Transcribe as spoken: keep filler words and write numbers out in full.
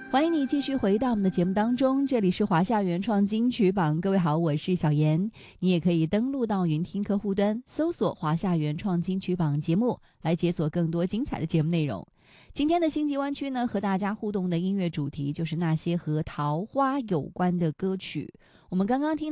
欢迎你继续回到我们的节目当中，这里是华夏原创金曲榜。各位好，我是小妍。你也可以登录到云听客户端，搜索华夏原创金曲榜节目，来解锁更多精彩的节目内容。今天的星际湾区呢，和大家互动的音乐主题就是那些和桃花有关的歌曲。我们刚刚听